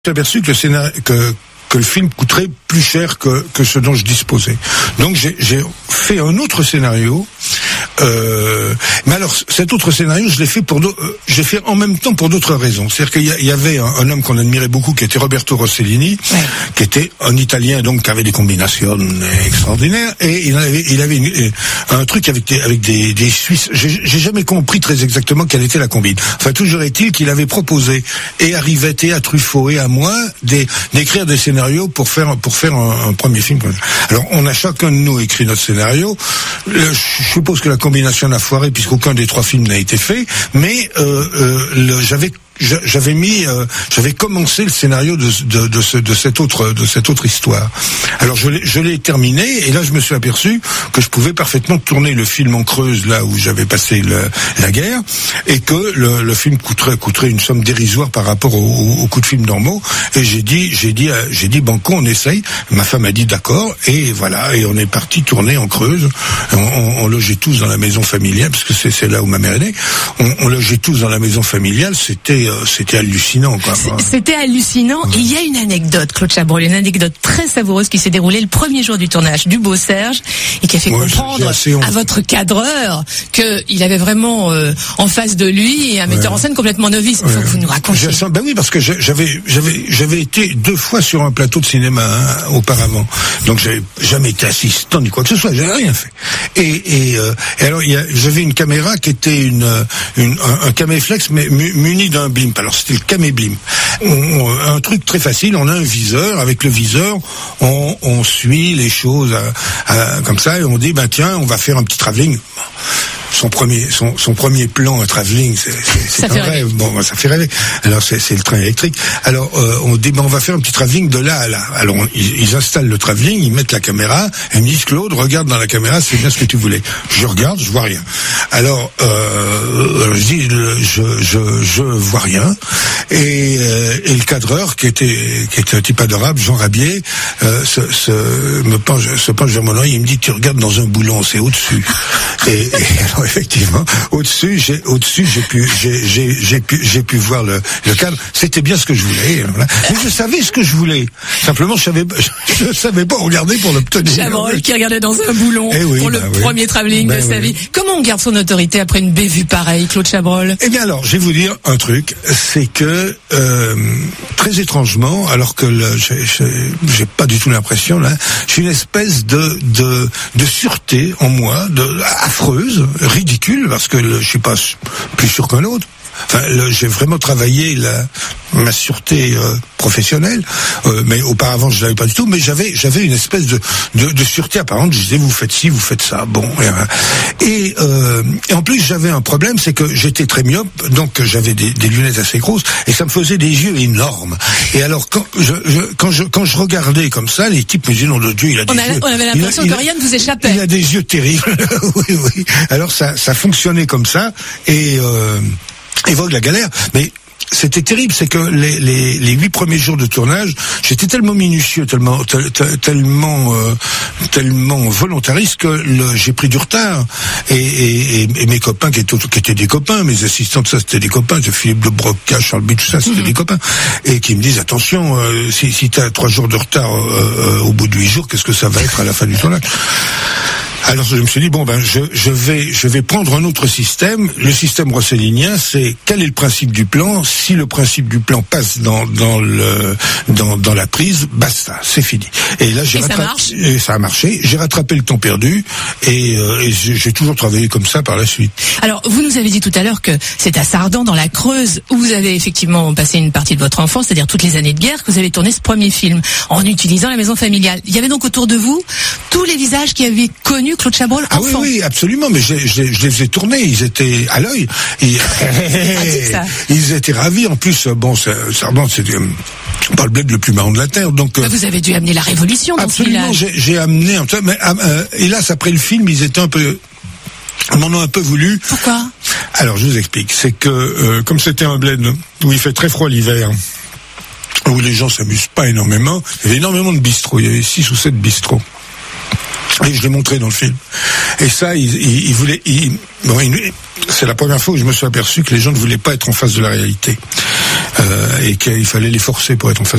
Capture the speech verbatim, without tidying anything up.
J'ai aperçu que le scénario, que, que le film coûterait plus cher que, que ce dont je disposais. Donc j'ai, j'ai fait un autre scénario. Euh, mais alors, cet autre scénario, je l'ai fait pour, euh, j'ai fait en même temps pour d'autres raisons. C'est-à-dire qu'il y, a, il y avait un, un homme qu'on admirait beaucoup, qui était Roberto Rossellini, ouais. qui était un Italien, donc, qui avait des combinations extraordinaires, et il avait, il avait une, un truc avec des, avec des, des Suisses. J'ai, j'ai jamais compris très exactement quelle était la combine. Enfin, toujours est-il qu'il avait proposé, et à Rivette, et à Truffaut, et à moi, des, d'écrire des scénarios pour faire, pour faire un, un premier film. Alors, on a chacun de nous écrit notre scénario. Je suppose que la combination n'a foiré puisqu'aucun des trois films n'a été fait, mais euh, euh, le, j'avais j'avais mis euh, j'avais commencé le scénario de de de, ce, de cette autre de cette autre histoire. Alors je l'ai je l'ai terminé et là je me suis aperçu que je pouvais parfaitement tourner le film en Creuse, là où j'avais passé le, la guerre, et que le, le film coûterait coûterait une somme dérisoire par rapport au, au, au coût de film normaux. Et j'ai dit j'ai dit j'ai dit banco, on essaye. Ma femme a dit d'accord, et voilà, et on est parti tourner en Creuse. On, on, on logeait tous dans la maison familiale parce que c'est c'est là où ma mère est née. On, on logeait tous dans la maison familiale. C'était C'était hallucinant, quoi. C'était hallucinant. Ouais. Et il y a une anecdote, Claude Chabrol, une anecdote très savoureuse qui s'est déroulée le premier jour du tournage du Beau Serge et qui a fait ouais, comprendre à votre cadreur qu'il avait vraiment euh, en face de lui un ouais. metteur en scène complètement novice. Il faut ouais. que vous nous racontiez. Ben oui, parce que j'avais, j'avais, j'avais été deux fois sur un plateau de cinéma hein, auparavant. Donc j'avais jamais été assistant ni quoi que ce soit. J'avais rien fait. Et, et, euh, et alors il y a, j'avais une caméra qui était une, une un, un caméflex mais muni d'un blim. Alors c'était le caméblim. On, on, un truc très facile, on a un viseur, avec le viseur, on, on suit les choses à, à, comme ça, et on dit, ben tiens, on va faire un petit travelling. Son premier, son, son premier plan, un travelling, c'est, c'est, c'est un rêve. Bon, ça fait rêver. Alors c'est, c'est le train électrique. Alors euh, on dit, ben on va faire un petit travelling de là à là. Alors on, ils, ils installent le travelling, ils mettent la caméra, et ils me disent, Claude, regarde dans la caméra, c'est bien ce que tu voulais. Je regarde, je vois rien. Alors euh, je dis, je, je, je vois rien. Et, euh, et le cadreur, qui était, qui était un type adorable, Jean Rabier, euh, se, se me penche, se penche vers mon oreille, il me dit, tu regardes dans un boulon, c'est au-dessus. Et, et alors effectivement, au-dessus, j'ai, au-dessus, j'ai pu, j'ai, j'ai, j'ai pu, j'ai pu voir le, le cadre. C'était bien ce que je voulais. Voilà. Mais je savais ce que je voulais. Simplement, je savais, je, je savais pas regarder pour l'obtenir. Chabrol qui regardait dans un boulon eh oui, pour bah le oui. premier travelling bah de sa oui. vie. Comment on garde son autorité après une bévue pareille, Claude Chabrol? Eh bien alors, je vais vous dire un truc, c'est que euh, très étrangement, alors que le, j'ai, j'ai, j'ai pas du tout l'impression là, j'ai une espèce de de de sûreté en moi, de affreuse, ridicule, parce que le, je suis pas plus sûr qu'un autre. Enfin, le, j'ai vraiment travaillé la, ma sûreté euh, professionnelle, euh, mais auparavant je l'avais pas du tout. Mais j'avais, j'avais une espèce de, de, de sûreté apparente. Je disais, vous faites ci, vous faites ça. Bon, et, et, euh, et en plus j'avais un problème, c'est que j'étais très myope, donc j'avais des, des lunettes assez grosses, et ça me faisait des yeux énormes. Et alors quand je, je quand je quand je regardais comme ça, les types me disaient, non de Dieu, il a des on yeux. A, on avait l'impression il a, que rien ne vous échappait. Il a des yeux terribles. oui, oui. Alors ça, ça fonctionnait comme ça, et euh, évoque la galère, mais c'était terrible, c'est que les, les, les huit premiers jours de tournage, j'étais tellement minutieux, tellement, tel, tel, tellement, euh, tellement volontariste que le, j'ai pris du retard. Et, et, et mes copains qui étaient, qui étaient des copains, mes assistants, tout ça, c'était des copains, de Philippe de Broca, Charles Bitt, tout ça, c'était mmh. des copains, et qui me disent, attention, euh, si, si t'as trois jours de retard euh, euh, au bout de huit jours, qu'est-ce que ça va être à la fin du tournage? Alors je me suis dit, bon ben je, je vais je vais prendre un autre système. Le système rossellinien, c'est quel est le principe du plan. Si le principe du plan passe dans dans le dans dans la prise, basta, c'est fini. Et là j'ai et rattrapé, ça marche. Et ça a marché. J'ai rattrapé le temps perdu et, euh, et j'ai, j'ai toujours travaillé comme ça par la suite. Alors vous nous avez dit tout à l'heure que c'est à Sardan, dans la Creuse, où vous avez effectivement passé une partie de votre enfance, c'est-à-dire toutes les années de guerre, que vous avez tourné ce premier film en utilisant la maison familiale. Il y avait donc autour de vous tous les visages qui avaient connu Claude Chabrol enfant. Ah oui, oui, absolument, mais je, je, je les ai tournés, ils étaient à l'œil. Ils, ils étaient ravis. En plus, bon, Sardan, c'est euh, pas le bled le plus marrant de la terre. Donc, euh, vous avez dû amener la révolution dans absolument, ce village. J'ai, j'ai amené, mais euh, hélas, après le film, ils étaient un peu... Ils m'en ont un peu voulu. Pourquoi? Alors, je vous explique. C'est que, euh, comme c'était un bled où il fait très froid l'hiver, où les gens s'amusent pas énormément, il y avait énormément de bistrots. Il y avait six ou sept bistrots. Et je l'ai montré dans le film. Et ça, il, il, il voulait... Il, bon, il, c'est la première fois où je me suis aperçu que les gens ne voulaient pas être en face de la réalité. euh, et qu'il fallait les forcer pour être en face